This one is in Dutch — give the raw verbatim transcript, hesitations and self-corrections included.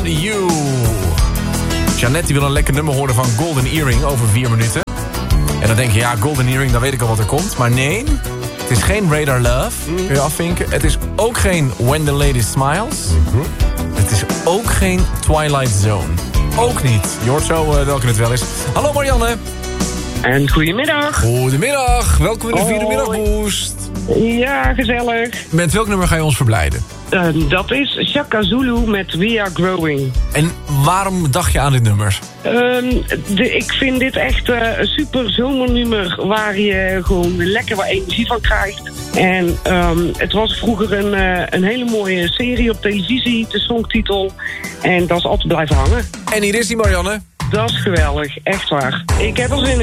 You. Jeannette die wil een lekker nummer horen van Golden Earring over vier minuten. En dan denk je, ja, Golden Earring, dan weet ik al wat er komt. Maar nee, het is geen Radar Love, kun je afvinken. Het is ook geen When the Lady Smiles. Mm-hmm. Het is ook geen Twilight Zone. Ook niet. Je hoort zo uh, welke het wel is. Hallo Marianne. En goedemiddag. Goedemiddag. Welkom in de vierde middagboost. Ja, gezellig. Met welk nummer ga je ons verblijden? Uh, dat is Shaka Zulu met We Are Growing. En waarom dacht je aan dit nummer? Um, de, ik vind dit echt uh, een super zomernummer waar je gewoon lekker wat energie van krijgt. En um, het was vroeger een, uh, een hele mooie serie op televisie, de songtitel. En dat is altijd blijven hangen. En hier is die Marianne. Dat is geweldig, echt waar. Ik heb er zin in.